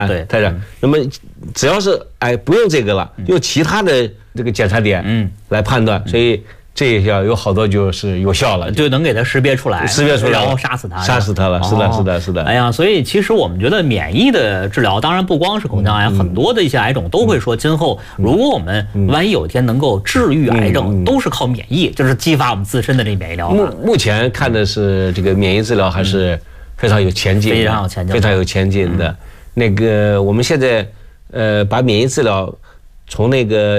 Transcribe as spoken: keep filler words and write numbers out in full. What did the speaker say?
对， 太太。那么只要是哎不用这个了，用其他的这个检查点嗯来判断，所以这一下有好多就是有效了， 就能给它识别出来， 识别出来， 然后杀死它， 杀死它了。是的，是的，是的。 哎呀，所以其实我们觉得免疫的治疗，当然不光是口腔癌，很多的一些癌种都会说，今后如果我们万一有一天能够治愈癌症，都是靠免疫，就是激发我们自身的这个免疫疗法。 目目前看的是这个免疫治疗还是非常有前进， 非常有前进， 非常有前进的。那个我们现在呃把免疫治疗从那个